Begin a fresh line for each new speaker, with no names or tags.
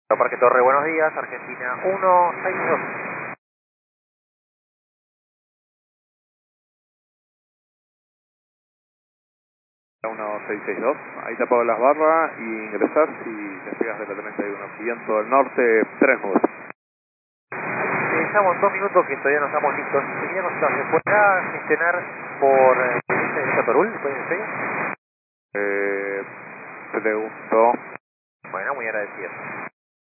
Parque Torre, buenos días, Argentina 162.
1662, ahí te apago las barras y ingresás y despegas de la 31, viento del norte, 3 nubes.
Estamos en 2 minutos que todavía no estamos listos. Quería consultar, ¿se podrá gestionar por de Torul? ¿Puede ser?
Pregunto.
Bueno, muy agradecido.